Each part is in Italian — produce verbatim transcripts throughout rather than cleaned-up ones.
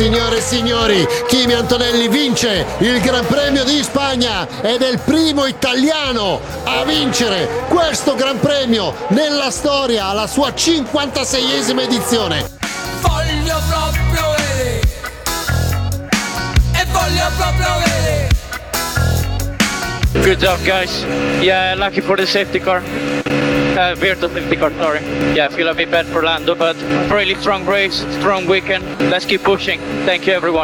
Signore e signori, Kimi Antonelli vince il Gran Premio di Spagna ed è il primo italiano a vincere questo Gran Premio nella storia, alla sua cinquantaseiesima edizione. Voglio proprio vedere, e voglio proprio vedere. Good job, guys. Yeah, lucky for the safety car. Uh, Virtual safety car, sorry. Yeah, I feel a bit bad for Lando, but really strong race, strong weekend. Let's keep pushing. Thank you, everyone.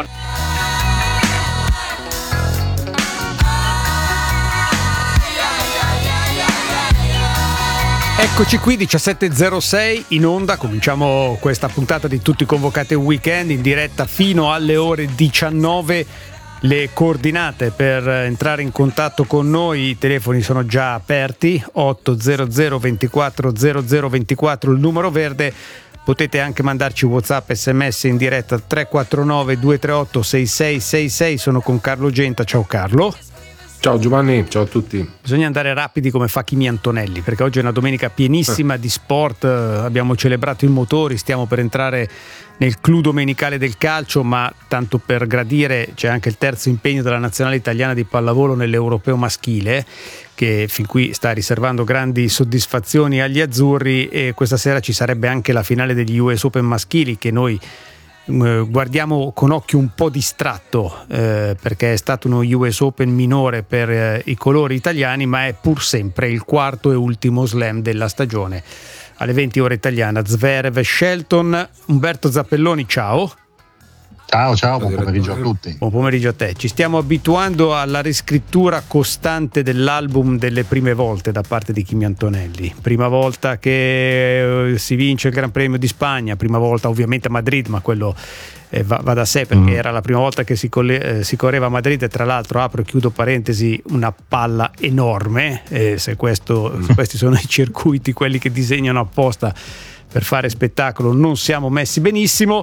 Eccoci qui, diciassette e zero sei in onda, cominciamo questa puntata di Tutti Convocati Weekend in diretta fino alle ore diciannove. Le coordinate per entrare in contatto con noi, i telefoni sono già aperti, otto zero zero ventiquattro zero zero ventiquattro il numero verde. Potete anche mandarci WhatsApp, sms in diretta tre quattro nove due tre otto sei sei sei sei. Sono con Carlo Genta. Ciao Carlo. Ciao Giovanni, ciao a tutti. Bisogna andare rapidi come fa Kimi Antonelli, perché oggi è una domenica pienissima di sport. Abbiamo celebrato i motori, stiamo per entrare nel clou domenicale del calcio, ma tanto per gradire c'è anche il terzo impegno della nazionale italiana di pallavolo nell'europeo maschile, che fin qui sta riservando grandi soddisfazioni agli azzurri, e questa sera ci sarebbe anche la finale degli U S Open maschili, che noi guardiamo con occhio un po' distratto, eh, perché è stato uno U S Open minore per eh, i colori italiani, ma è pur sempre il quarto e ultimo slam della stagione. Alle venti ore italiana, Zverev Shelton. Umberto Zappelloni, ciao. Ciao, ciao, buon pomeriggio a tutti. Buon pomeriggio a te. Ci stiamo abituando alla riscrittura costante dell'album delle prime volte da parte di Kimi Antonelli. Prima volta che si vince il Gran Premio di Spagna, prima volta ovviamente a Madrid, ma quello eh, va, va da sé, perché mm. era la prima volta che si, colle- eh, si correva a Madrid, e tra l'altro, apro e chiudo parentesi, una palla enorme. Eh, se, questo, mm. se questi sono i circuiti, quelli che disegnano apposta per fare spettacolo, non siamo messi benissimo.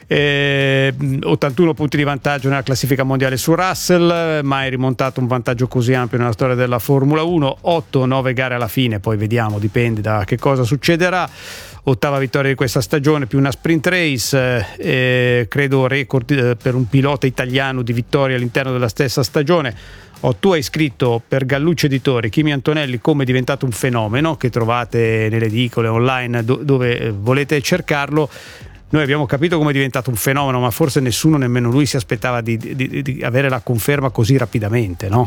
eh, ottantuno punti di vantaggio nella classifica mondiale su Russell, mai rimontato un vantaggio così ampio nella storia della Formula uno. otto nove gare alla fine, poi vediamo, dipende da che cosa succederà. Ottava vittoria di questa stagione più una sprint race, eh, credo record eh, per un pilota italiano di vittorie all'interno della stessa stagione. Oh, tu hai scritto per Gallucci Editori Kimi Antonelli come è diventato un fenomeno, che trovate nelle edicole online do- dove volete cercarlo. Noi abbiamo capito come è diventato un fenomeno, ma forse nessuno, nemmeno lui, si aspettava di, di, di avere la conferma così rapidamente, no?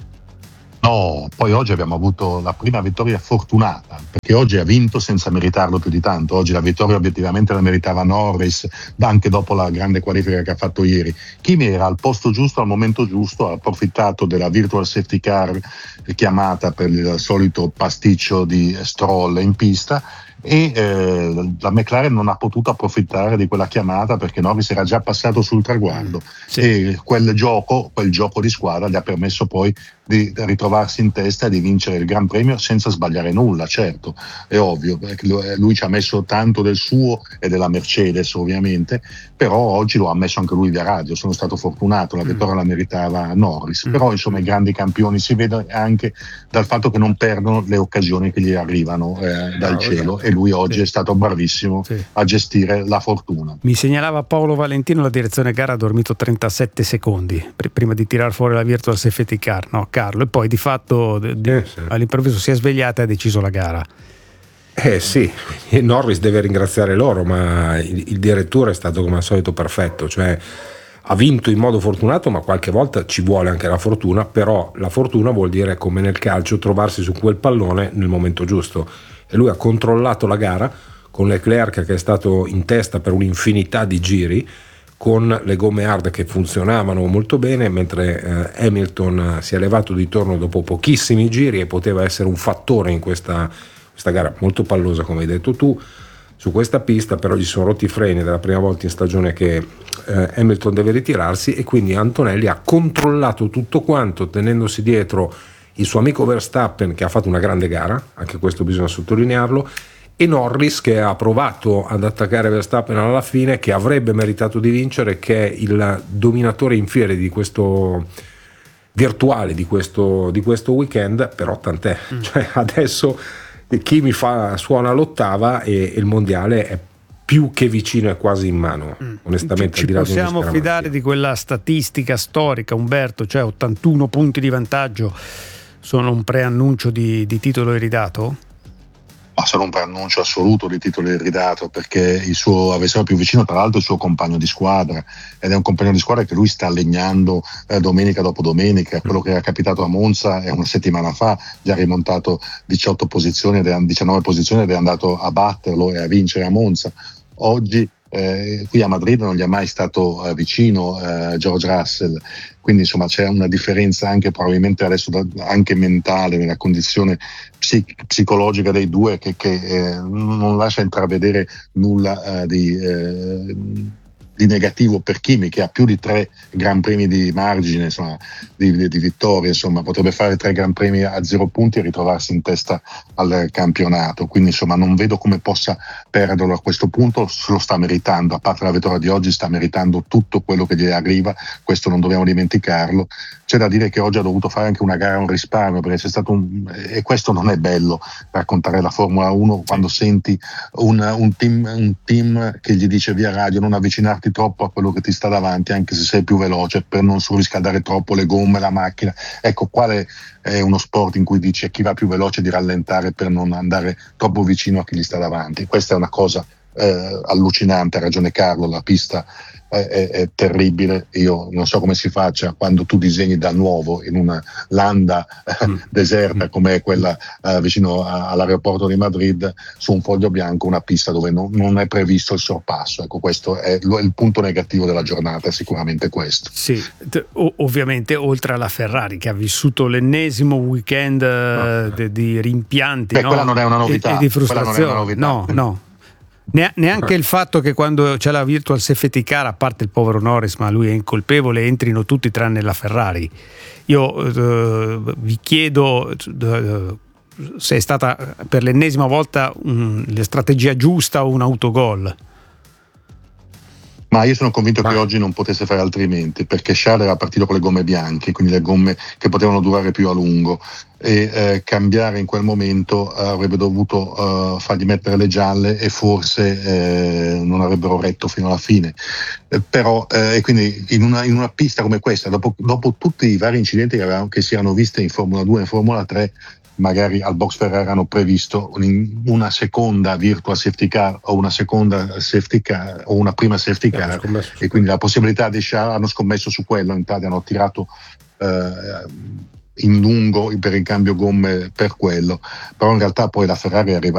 No, poi oggi abbiamo avuto la prima vittoria fortunata, perché oggi ha vinto senza meritarlo più di tanto. Oggi la vittoria obiettivamente la meritava Norris, anche dopo la grande qualifica che ha fatto ieri. Kimi era al posto giusto al momento giusto, ha approfittato della virtual safety car chiamata per il solito pasticcio di Stroll in pista, e eh, la McLaren non ha potuto approfittare di quella chiamata perché Norris era già passato sul traguardo. Sì. E quel gioco, quel gioco di squadra gli ha permesso poi di ritrovarsi in testa e di vincere il Gran Premio senza sbagliare nulla. Certo, è ovvio, perché lui ci ha messo tanto del suo e della Mercedes ovviamente, però oggi lo ha messo anche lui via radio. Sono stato fortunato, la vittoria mm. la meritava Norris, mm. però insomma i grandi campioni si vede anche dal fatto che non perdono le occasioni che gli arrivano eh, dal no, cielo, esatto. E lui oggi sì. è stato bravissimo sì. a gestire la fortuna. Mi segnalava Paolo Valentino, la direzione gara ha dormito trentasette secondi pr- prima di tirar fuori la virtual safety car, no Carlo, e poi di fatto di, eh, sì. all'improvviso si è svegliata e ha deciso la gara. Eh sì, e Norris deve ringraziare loro, ma il, il direttore è stato come al solito perfetto, cioè ha vinto in modo fortunato, ma qualche volta ci vuole anche la fortuna. Però la fortuna vuol dire, come nel calcio, trovarsi su quel pallone nel momento giusto, e lui ha controllato la gara con Leclerc che è stato in testa per un'infinità di giri, con le gomme hard che funzionavano molto bene, mentre eh, Hamilton si è levato di torno dopo pochissimi giri e poteva essere un fattore in questa, questa gara molto pallosa, come hai detto tu. Su questa pista però gli sono rotti i freni, della prima volta in stagione che eh, Hamilton deve ritirarsi, e quindi Antonelli ha controllato tutto quanto, tenendosi dietro il suo amico Verstappen, che ha fatto una grande gara, anche questo bisogna sottolinearlo, e Norris, che ha provato ad attaccare Verstappen alla fine, che avrebbe meritato di vincere, che è il dominatore in fiere di questo virtuale di questo, di questo weekend. Però tant'è, mm. cioè adesso Kimi fa, suona l'ottava e, e il mondiale è più che vicino, è quasi in mano, mm. onestamente. Ci, ci possiamo fidare di quella statistica storica, Umberto, cioè ottantuno punti di vantaggio sono un preannuncio di, di titolo iridato? Ma sono un preannuncio assoluto di titolo iridato, perché il suo avversario più vicino, tra l'altro, è il suo compagno di squadra, ed è un compagno di squadra che lui sta legnando eh, domenica dopo domenica. Quello che era capitato a Monza è una settimana fa, già rimontato diciotto posizioni, ed è, diciannove posizioni, ed è andato a batterlo e a vincere a Monza. Oggi eh, qui a Madrid non gli è mai stato eh, vicino eh, George Russell, quindi insomma c'è una differenza anche probabilmente adesso da, anche mentale, nella condizione psic- psicologica dei due, che, che eh, non lascia intravedere nulla eh, di, eh, di negativo per Kimi, che ha più di tre Gran Premi di margine, insomma, di, di, di vittorie, insomma potrebbe fare tre Gran Premi a zero punti e ritrovarsi in testa al campionato, quindi insomma non vedo come possa perderlo a questo punto. Se lo sta meritando, a parte la vittoria di oggi, sta meritando tutto quello che gli arriva, questo non dobbiamo dimenticarlo. C'è da dire che oggi ha dovuto fare anche una gara a un risparmio, perché c'è stato un, e questo non è bello raccontare la Formula uno quando senti un, un, team, un team che gli dice via radio non avvicinarti troppo a quello che ti sta davanti, anche se sei più veloce, per non surriscaldare troppo le gomme, la macchina. Ecco, quale è uno sport in cui dice a chi va più veloce di rallentare per non andare troppo vicino a chi gli sta davanti. Questa è una cosa eh, allucinante, ha ragione Carlo, la pista è, è, è terribile. Io non so come si faccia quando tu disegni da nuovo in una landa eh, mm. deserta come è quella eh, vicino a, all'aeroporto di Madrid, su un foglio bianco, una pista dove non, non è previsto il sorpasso. Ecco, questo è lo, il punto negativo della giornata, è sicuramente questo. Sì, o- ovviamente oltre alla Ferrari che ha vissuto l'ennesimo weekend no. de- di rimpianti. Beh, no? quella non è una novità. E, e di frustrazione. No, no. Neanche il fatto che quando c'è la virtual safety car, a parte il povero Norris, ma lui è incolpevole, entrino tutti tranne la Ferrari. Io eh, vi chiedo eh, se è stata per l'ennesima volta um, la strategia giusta o un autogol. Ma io sono convinto Ma... che oggi non potesse fare altrimenti, perché Charles era partito con le gomme bianche, quindi le gomme che potevano durare più a lungo, e eh, cambiare in quel momento eh, avrebbe dovuto eh, fargli mettere le gialle e forse eh, non avrebbero retto fino alla fine. Eh, però eh, e quindi in una, in una pista come questa, dopo, dopo tutti i vari incidenti che, avevamo, che si erano viste in Formula due e in Formula tre, magari al box Ferrari hanno previsto una seconda virtual safety car o una seconda safety car o una prima safety car, e quindi la possibilità di Charles, hanno scommesso su quello, in pratica hanno tirato eh, in lungo per il cambio gomme per quello, però in realtà poi la Ferrari è arrivata